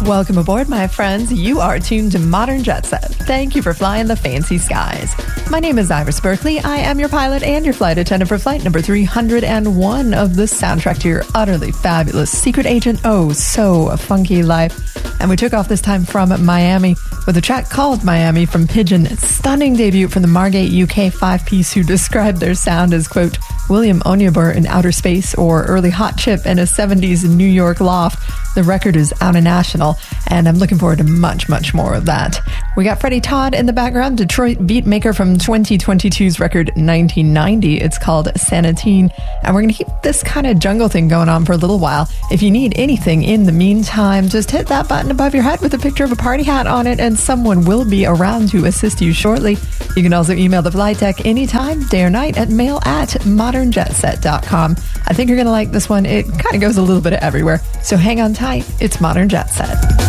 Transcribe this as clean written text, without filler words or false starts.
Welcome aboard, my friends. You are tuned to Modern Jet Set. Thank you for flying the fancy skies. My name is Iris Berkeley. I am your pilot and your flight attendant for flight number 301 of the soundtrack to your utterly fabulous Secret Agent Oh So Funky Life. And we took off this time from Miami with a track called Miami from Pigeon. Stunning debut from the Margate UK 5-piece who described their sound as, quote, William Onyeabor in outer space or early hot chip in a 70s New York loft. The record is out of national, and I'm looking forward to much, much more of that. We got Freddie Todd in the background, Detroit beat maker from 2022's record 1990. It's called Sanatine, and we're going to keep this kind of jungle thing going on for a little while. If you need anything in the meantime, just hit that button above your head with a picture of a party hat on it, and someone will be around to assist you shortly. You can also email the flight deck anytime, day or night, at mail@modernjetset.com. I think you're going to like this one. It kind of goes a little bit everywhere. So hang on tight. It's Modern Jet Set.